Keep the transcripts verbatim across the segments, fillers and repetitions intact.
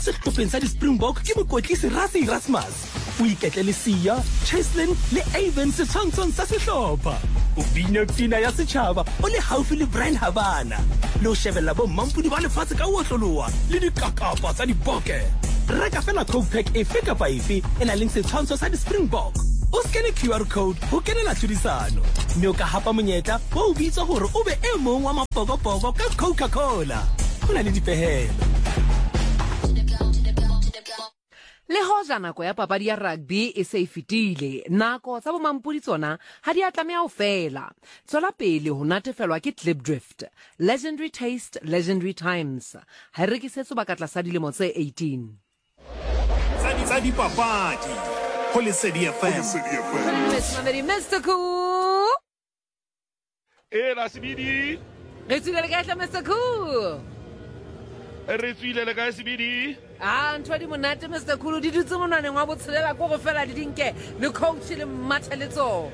Sehlopheng sa di-Springbok ke mokotlisi Rassie Erasmus. O iketle le Sia, Cheslin le Avon setshwantshong sa sehlopha. O bina pina ya setjhaba o le haufi le Brian Habana. Le o shebella bo mampudi ba lefatshe ka otloloha le dikakapa tsa diboke. Reka fela Coke Pack efe kapa efe e nang le setshwantsho sa di-Springbok. O scanne Q R code ho kenela tlhodisano. Mme o ka hapa monyetla wa o bitsa hore o be e mong wa mapokopoko ka Coca-Cola. Ho na le dipehelo. Le hoja nako ya papadi ya rugby e se e fetile, nako tsa bomampudi tsona ha di a tlameha ho fela. Tswela pele ho natefelwa ke Klipdrift, Legendary Taste, Legendary Times. Ha re rekisetswe ba ka tlasa dilemo tse eighteen. Tsa di papadi ho Lesedi F M. Mister Cool. Eh la Sibidi. Re tswile le ka Mister Cool. Re tswile le ka Sibidi. Ah, ntwadi monate Mister Cool di dutse monwaneng wa botshelela go go fela di dinke le coach le mathaletso.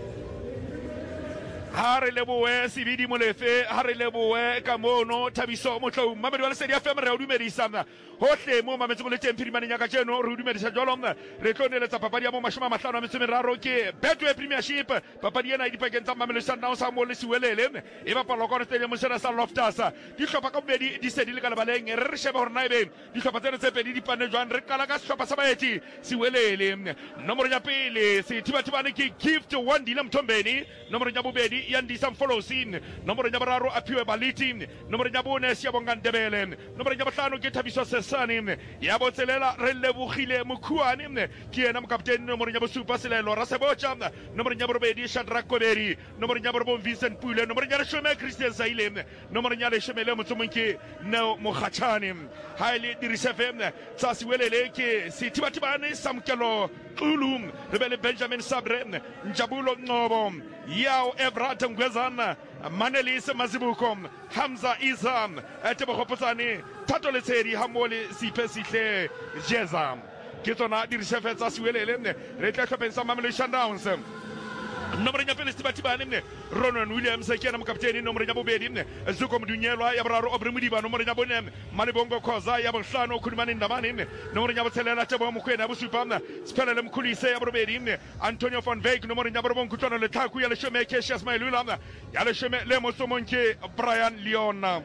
Ha re leboe Sibidi Molefe, ha re leboe ka mono Thabiso Motlou. Mamedi wa Lesedi F M re o dumedisa hohle mo mametse go le teng phirimane nya ka jeno re o dumedisa jalo re tloneletsa papadi ya mo mashome a mahlano a metso e meraro ke Betway Premiership. Papadi ena e dipakeng tsa Mamelodi Sundowns sa mo le Siwelele e bapalwa ka stadium sena sa Loftus. Dihlopha ka bobedi di se di le ka lebaleng re re sheba hore na ebe dihlopha tsena tse pedi di pane jwang. Re qala ka sehlopha sa baeti Siwelele. Nomoro ya pele se thibathibane ke Gift Wandile Mthombeni. Nomoro ya bobedi Yandisa Mfolosi. Nomoro ya boraro Aphiwe Baliti. Nomoro ya bone Siyabonga Ndebele. Nomoro ya bohlano ke Thabiso Sesane. Ya botselela re lebogile Mokhuane ke yena mokaptene. Nomoro ya bosupa Selelo Rasebocha. Nomoro ya borobedi Shadrack Koberi. Nomoro ya borobong Vincent Pule. Nomoro ya leshome Christian Zaile. Nomoro ya leshome le Motsomonke Neo Mokhatshane. Haile dirisefem tsa Siwelele ke sithibathibane Samkelo Xulu. Rebele Benjamin Sabre Njabulo Nqobo Yao Everett Ngwezana Manelis Mazibuko Hamza Izam Tebogopotsane Thato Lesedi Hamole Siphe Sihle Jeza ke tsona dirisefe tsa Siwelele re tla tlhopheng sa Mamelodi Sundowns. Nomoro ya pele Setibatibane Ronan Williams ke yena mokaptene. Nomoro ya bobedi Zuko Mdunyelwa ya boraro Aubrey Mudiba. Nomoro ya bone Malibongo Khoza ya bohlano Khulumane Ndamane. Nomoro ya botshelela Tebo Mokwena ya bosupa Siphelele Mkhulise ya borobedi Antonio van Wyk. Nomoro ya borobong Kutlwana Lethaku ya leshome Cassius Mailula ya leshome le Mosomonke Brian Leon.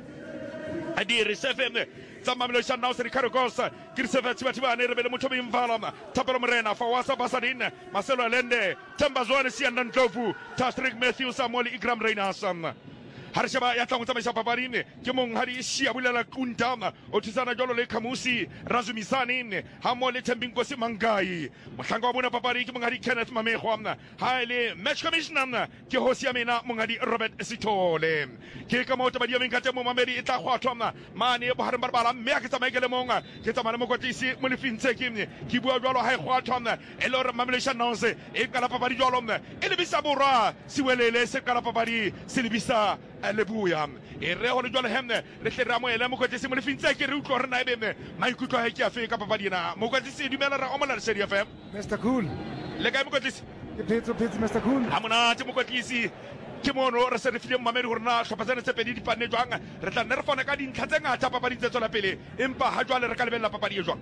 Adi resefe tsa Mamelodi Sundowns Ricardo Gosa Christopher Tsibatibane Rebele Muthobi Mvala Thapelo Morena Fawasa Basadin Marcelo Alende Thembazwane Sianda Ndlovu Tastrik Matthew Samuel Igram Reinasam. Harshaba ya tlang tsamaisa paparine ke mong hari sia bulela Kuntama o tsana jolo le Khamusi Razumisane ha mo le Thembinkosi Mangai. Mohlanga wa bona papari ke mong hari Kenneth Mamegwa ha ile match commissioner ke hosi ya mena mong hari Robert Sithole. Ke ka mo tabadi ya menkate mo mamedi e tla khwathwa mane e bohareng barbala mme a ke tsamaye ke le monga ke tsamana mo kotlisi mo lefintse ke ke bua jwalo ha e khwathwa e le hore Mamelodi Sundowns e kala papadi jwalo e le bisa borwa Siwelele se kala papadi se le bisa Lebuya e re ho le jwale hemne le hlera mo ele mo kotlisi mo lefintse ke re utlwa re na e be maikutlo ha ke a fe ka papadi na mo kotlisi dumela ra o mola Lesedi F M. Mister Cool le ka mo kotlisi ke phetso phetso Mister Cool ha mona te mo kotlisi ke mono re se re file mamedi hore na hlopha tsena tse pedi di pane jwang. Re tla nne re fana ka dintlha tse ngata papadi tse tswela pele empa ha jwale re ka lebella papadi e jwang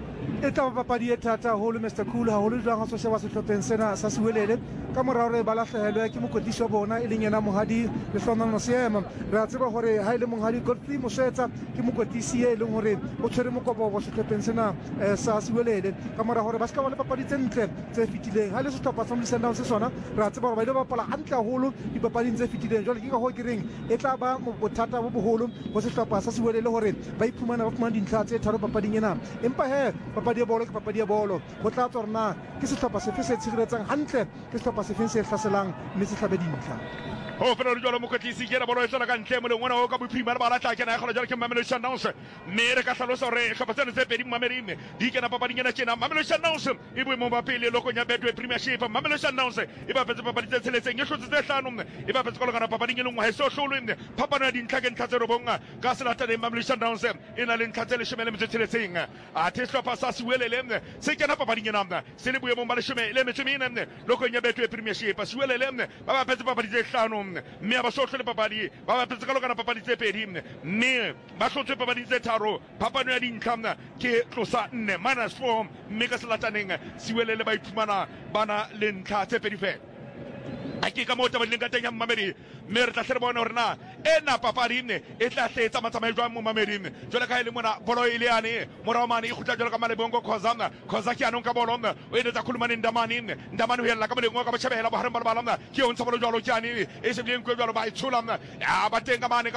e tla papadi e thata haholo Mister Cool haholo jwang ha so sheba sehlopheng sena sa Siwelele ka morao re ba lahlehelwa ke mokotlisi wa bona e leng yena Mohadi Lehlomamo Seema. Re a tseba hore ha ile Mohadi Godfrey Moswetsa ke mokotlisi e leng hore o tshwere mokobo wa sehlopheng sena sa Siwelele ka morao hore ba ska ba le papadi tse ntle tse fitileng ha le sehlopha sa Mamelodi Sundowns se sona. Re a tseba hore ba ile ba bapala hantle haholo dipapading tse fitileng jwale ke ka ho ke reng e tla ba bothata bo boholo ho sehlopha sa Siwelele hore ba iphumana ba fumana dintlha tse tharo papading ena. Empa he papadi ya bolo ke papadi ya bolo ho tla tswa rena ke sehlopha sefe se tshireletsang hantle ke sehlopha sefe se hlaselang mme se hlabe dintlha. ho fela re jwalo mokotlisi ke ra bolo e tsela ka ntle mo le ngwana o ka bophirima ba la tla kena ga jalo ke Mamelodi Sundowns mme re ka hlalosa hore hlopha tsena tse pedi Mamelodi di kena papading ena tjena. Mamelodi Sundowns e boe mo ba pele lokong ya Betway Premiership. Mamelodi Sundowns e ba petse papadi tse tsheletseng e hlotse tse hlano e ba petse kologana papading e le ngwa e so hlolo phapano ya dintlha ke ntlha tse robong ka selata le Mamelodi Sundowns e na le ntlha tse leshome le metso e tsheletseng. A the hlopha sa sa Siwelele se kena papading ena se le boemong ba leshome le metso e mene lokong ya betwe Premiership Siwelele ba bapetse papadi tse hlano mme ba so hlole papadi ba bapetse ka lokana papadi tse pedi mme ba hlotswe papadi tse tharo phapano ya dintlha ke tlosa nne minus four mme ka selataneng Siwelele ba iphumana bana le ntlha tse pedi fela a ke ka mo tabaleng ka teng ya Mmamedi mme re tla hle re bona hore na ena papadi e tla hletsa matsamai jwang mo Mmamedi jwale ka ile mona bolo ile yane morao mane e khutla jwale ka Malebongo Khoza Khoza ke anong ka bolo o ene tsa khulumane Ndamani Ndamani ho yella ka molengo ka ba tshebela ba hareng ba balana ke o ntsa bolo jwalo ke ane e se bileng kwe jwalo ba itshula ya ba teng ka mane